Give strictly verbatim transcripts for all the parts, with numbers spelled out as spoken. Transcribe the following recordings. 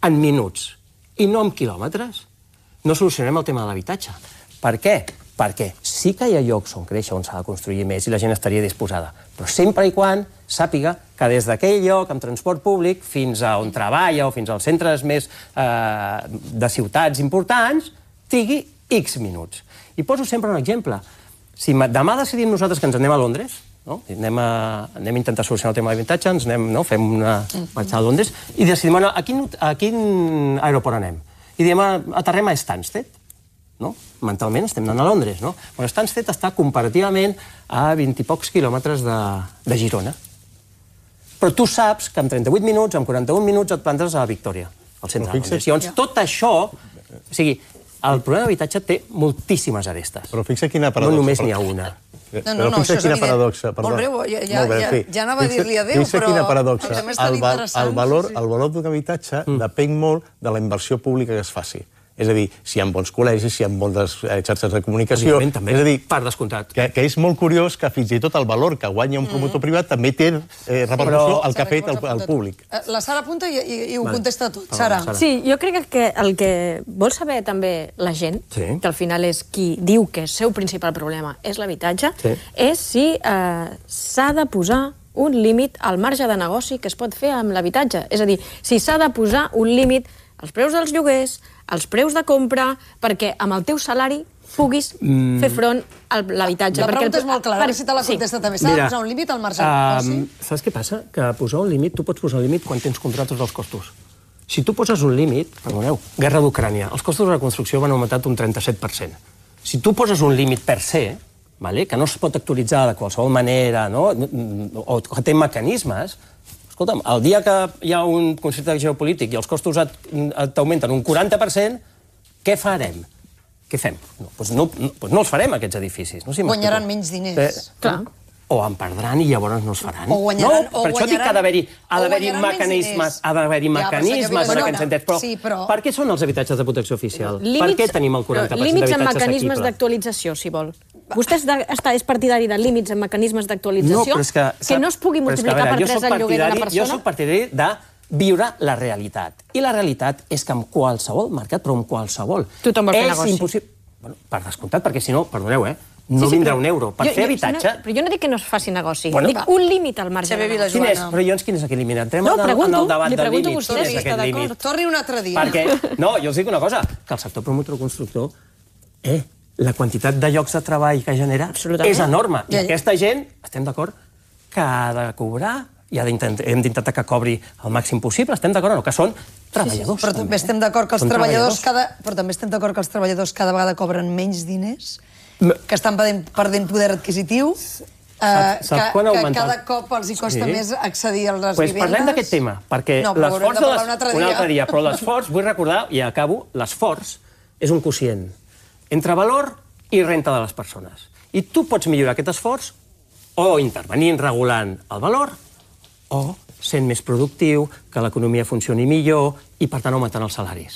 en minuts i no en quilòmetres, no solucionem el tema de l'habitatge. Per què? Perquè sí que hi ha llocs on créixer, on s'ha de construir més i la gent estaria disposada, però sempre i quan sàpiga que des d'aquell lloc, amb transport públic, fins a on treballa o fins als centres més de ciutats importants, trigui X minuts. I poso sempre un exemple. Si demà decidim nosaltres que ens anem a Londres, anem a intentar solucionar el tema de l'habitatge, ens fem una marxada a Londres, i decidim, a quin aeroport anem? I diem, aterrem a Stansted. Mentalment estem anant a Londres. Stansted està comparativament a vint i pocs quilòmetres de Girona. Però tu saps que en trenta-vuit minuts, en quaranta-un minuts, et plantes a Victòria, al centre de Londres. Llavors, tot això... O sigui, el problema d'habitatge té moltíssimes arestes. Però fixa quina paradoxa. No només n'hi ha una. No, no, no, això és evident. Molt breu, ja anava a dir-li adéu, però el tema és tan interessant. El valor d'un habitatge depèn molt de la inversió pública que es faci. És a dir, si hi ha bons col·legis, si hi ha bones xarxes de comunicació... També, per descomptat. Que és molt curiós que fins i tot el valor que guanya un promotor privat també té repercussió al que ha fet el públic. La Sara apunta i ho contesta tot. Sara. Sí, jo crec que el que vol saber també la gent, que al final és qui diu que el seu principal problema és l'habitatge, és si s'ha de posar un límit al marge de negoci que es pot fer amb l'habitatge. És a dir, si s'ha de posar un límit als preus dels lloguers, als preus de compra, perquè amb el teu salari puguis fer front a l'habitatge. La pregunta és molt clara, si te la contesta també. S'ha de posar un límit al marge de negoci? Saps què passa? Que posar un límit, tu pots posar un límit quan tens contractes dels costos. Si tu poses un límit, perdoneu, guerra d'Ucrània, els costos de la construcció van augmentar un trenta-set per cent. Si tu poses un límit per se, que no es pot actualitzar de qualsevol manera, o que té mecanismes, escolta'm, el dia que hi ha un conflicte geopolític i els costos t'augmenten un quaranta per cent, què farem? Què fem? Doncs no els farem, aquests edificis. Guanyaran menys diners. O en perdran i llavors no es faran. No, per això dic que ha d'haver-hi mecanismes, ha d'haver-hi mecanismes en aquest sentit. Però per què són els habitatges de protecció oficial? Per què tenim el quaranta per cent límits d'habitatges en assequibles? mecanismes d'actualització, si vol. Vostè és partidari de límits en mecanismes d'actualització? Que no es pugui multiplicar per tres el lloguer d'una persona? Jo soc partidari de viure la realitat. I la realitat és que en qualsevol mercat, però en qualsevol, tothom vol fer negoci. És impossible... Per descomptat, perquè si no, perdoneu, eh? No vindrà un euro. Per fer habitatge... Però jo no dic que no es faci negoci. Dic un límit al marge de negoci. Però llavors quin és aquell límit? Entrem en el debat del límit. Quin és aquest límit? Torni un altre dia. No, jo els dic una cosa, que el sector promotor-constructor, eh, la quantitat de llocs de treball que genera és enorme. I aquesta gent, estem d'acord, que ha de cobrar i hem d'intentar que cobri el màxim possible. Estem d'acord o no? Que són treballadors. Però també estem d'acord que els treballadors però també estem d'acord que els treballadors cada vegada cobren menys diners, que estan perdent poder adquisitiu, que cada cop els hi costa més accedir a les vivendes. Parlem d'aquest tema, perquè l'esforç de un altre dia, però l'esforç, vull recordar, i acabo, l'esforç és un quocient entre valor i renta de les persones. I tu pots millorar aquest esforç o intervenint regulant el valor o sent més productiu, que l'economia funcioni millor i, per tant, augmentant els salaris.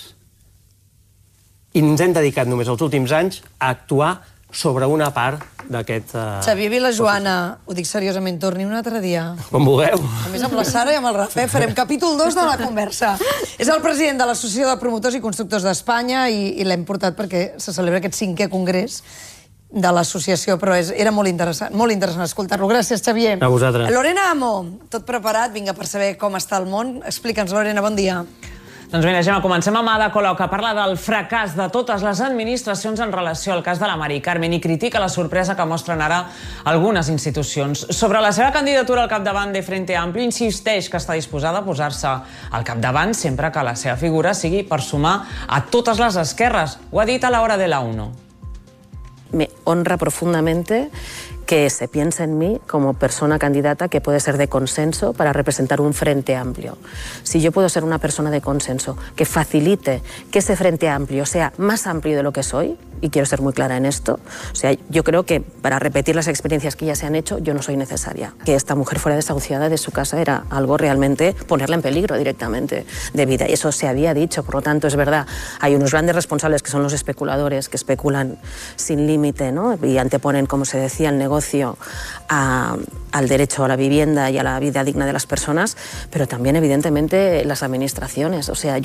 I ens hem dedicat només els últims anys a actuar sobre una part d'aquest... Xavier Vilajoana, ho dic seriosament, torni un altre dia. Com vulgueu. A més, amb la Sara i amb el Rafael farem capítol dos de la conversa. És el president de l'Associació de Promotors i Constructors d'Espanya i l'hem portat perquè se celebra aquest cinquè congrés de l'associació, però era molt interessant, molt interessant escoltar-lo. Gràcies, Xavier. A vosaltres. Lorena Amo, tot preparat, vinga, per saber com està el món. Explica'ns, Lorena, bon dia. Doncs mira, Gemma, comencem amb Ada Colau, que parla del fracàs de totes les administracions en relació al cas de la Mari Carmen i critica la sorpresa que mostren ara algunes institucions. Sobre la seva candidatura al capdavant de Frente Amplio, insisteix que està disposada a posar-se al capdavant sempre que la seva figura sigui per sumar a totes les esquerres. Ho ha dit a l'hora de la UNO. Me honra profundamente que se piense en mí como persona candidata que puede ser de consenso para representar un frente amplio. Si yo puedo ser una persona de consenso que facilite que ese frente amplio sea más amplio de lo que soy, y quiero ser muy clara en esto, o sea, yo creo que para repetir las experiencias que ya se han hecho, yo no soy necesaria. Que esta mujer fuera desahuciada de su casa era algo realmente ponerla en peligro directamente de vida, y eso se había dicho, por lo tanto es verdad, hay unos grandes responsables que son los especuladores, que especulan sin límite, ¿no? Y anteponen, como se decía, el negocio a, al derecho a la vivienda y a la vida digna de las personas, pero también evidentemente las administraciones, o sea,